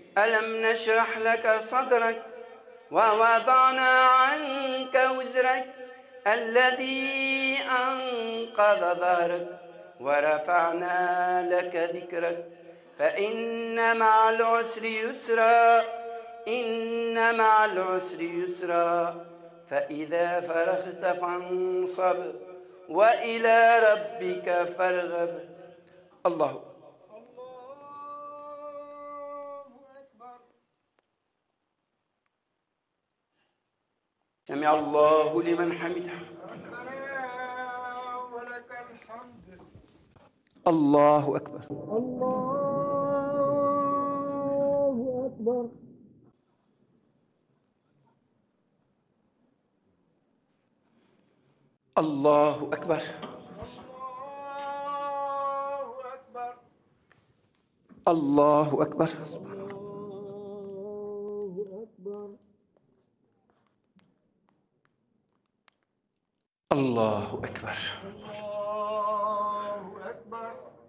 ألم نشرح لك صدرك ووضعنا عنك وزرك الذي أنقض ظهرك ورفعنا لك ذكرك فإن مع العسر يسرا إن مع العسر يسرا فإذا فرغت فانصب وإلى ربك فارغب. الله أكبر. سمع الله لمن حمده. ربنا ولك الحمد. الله أكبر. الله أكبر. الله أكبر. الله أكبر. الله أكبر. الله أكبر. الله أكبر. الله أكبر.